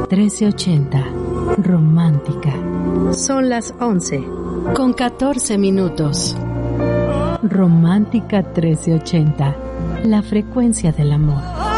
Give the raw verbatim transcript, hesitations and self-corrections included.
trece ochenta. Romántica. Son las once con catorce minutos. Romántica trece ochenta. La frecuencia del amor.